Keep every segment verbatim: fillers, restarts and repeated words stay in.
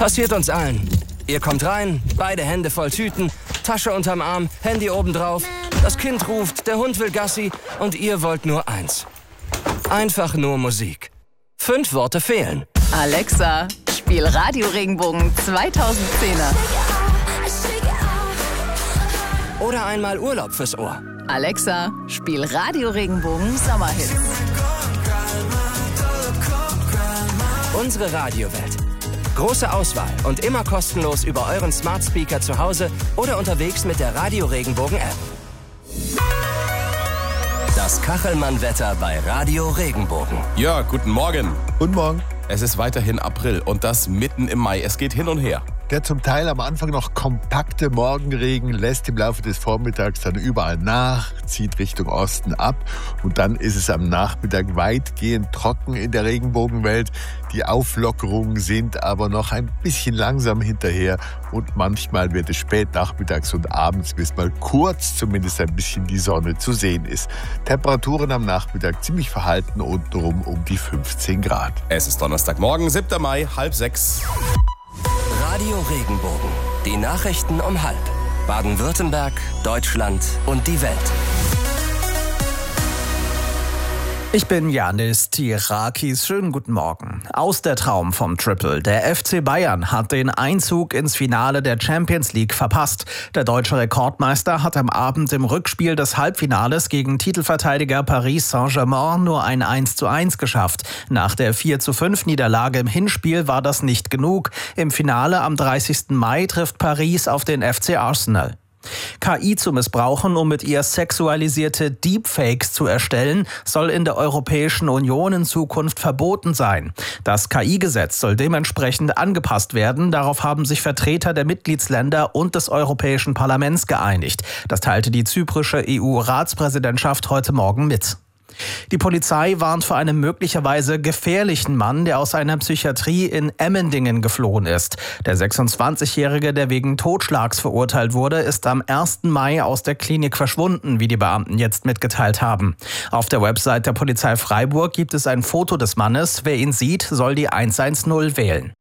Passiert uns allen. Ihr kommt rein, beide Hände voll Tüten, Tasche unterm Arm, Handy obendrauf. Das Kind ruft, der Hund will Gassi und ihr wollt nur eins. Einfach nur Musik. Fünf Worte fehlen. Alexa, spiel Radio Regenbogen zweitausendzehner. Oder einmal Urlaub fürs Ohr. Alexa, spiel Radio Regenbogen Sommerhits. Unsere Radiowelt. Große Auswahl und immer kostenlos über euren Smart Speaker zu Hause oder unterwegs mit der Radio Regenbogen App. Das Kachelmann-Wetter bei Radio Regenbogen. Ja, guten Morgen. Guten Morgen. Es ist weiterhin April und das mitten im Mai. Es geht hin und her. Der zum Teil am Anfang noch kompakte Morgenregen lässt im Laufe des Vormittags dann überall nach, zieht Richtung Osten ab und dann ist es am Nachmittag weitgehend trocken in der Regenbogenwelt. Die Auflockerungen sind aber noch ein bisschen langsam hinterher und manchmal wird es spät nachmittags und abends, bis mal kurz zumindest ein bisschen die Sonne zu sehen ist. Temperaturen am Nachmittag ziemlich verhalten untenrum um die fünfzehn Grad. Es ist Donnerstagmorgen, siebter Mai, halb sechs. Radio Regenbogen. Die Nachrichten um halb. Baden-Württemberg, Deutschland und die Welt. Ich bin Janis Tirakis. Schönen guten Morgen. Aus der Traum vom Triple. Der F C Bayern hat den Einzug ins Finale der Champions League verpasst. Der deutsche Rekordmeister hat am Abend im Rückspiel des Halbfinales gegen Titelverteidiger Paris Saint-Germain nur ein eins zu eins geschafft. Nach der vier zu fünf Niederlage im Hinspiel war das nicht genug. Im Finale am dreißigsten Mai trifft Paris auf den F C Arsenal. K I zu missbrauchen, um mit ihr sexualisierte Deepfakes zu erstellen, soll in der Europäischen Union in Zukunft verboten sein. Das K I-Gesetz soll dementsprechend angepasst werden. Darauf haben sich Vertreter der Mitgliedsländer und des Europäischen Parlaments geeinigt. Das teilte die zyprische E U-Ratspräsidentschaft heute Morgen mit. Die Polizei warnt vor einem möglicherweise gefährlichen Mann, der aus einer Psychiatrie in Emmendingen geflohen ist. Der sechsundzwanzigjährige, der wegen Totschlags verurteilt wurde, ist am ersten Mai aus der Klinik verschwunden, wie die Beamten jetzt mitgeteilt haben. Auf der Website der Polizei Freiburg gibt es ein Foto des Mannes. Wer ihn sieht, soll die hundertzehn wählen.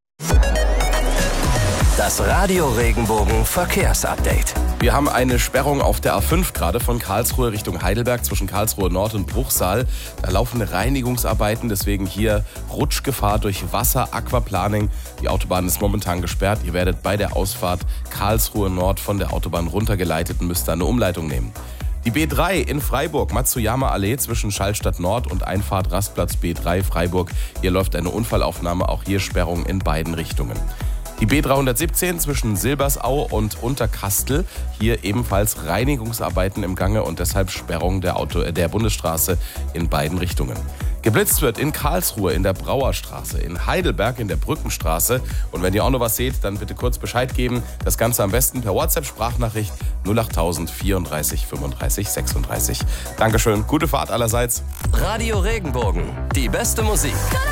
Das Radio Regenbogen Verkehrsupdate. Wir haben eine Sperrung auf der A fünf gerade von Karlsruhe Richtung Heidelberg zwischen Karlsruhe Nord und Bruchsal. Da laufen Reinigungsarbeiten, deswegen hier Rutschgefahr durch Wasser, Aquaplaning. Die Autobahn ist momentan gesperrt. Ihr werdet bei der Ausfahrt Karlsruhe Nord von der Autobahn runtergeleitet und müsst da eine Umleitung nehmen. Die B drei in Freiburg, Matsuyama-Allee zwischen Schallstadt Nord und Einfahrt Rastplatz B drei Freiburg. Hier läuft eine Unfallaufnahme, auch hier Sperrung in beiden Richtungen. Die B dreihundertsiebzehn zwischen Silbersau und Unterkastel, hier ebenfalls Reinigungsarbeiten im Gange und deshalb Sperrung der, Auto, der Bundesstraße in beiden Richtungen. Geblitzt wird in Karlsruhe in der Brauerstraße, in Heidelberg in der Brückenstraße. Und wenn ihr auch noch was seht, dann bitte kurz Bescheid geben. Das Ganze am besten per WhatsApp-Sprachnachricht null acht null null vierunddreißig fünfunddreißig sechsunddreißig. Dankeschön, gute Fahrt allerseits. Radio Regenbogen, die beste Musik.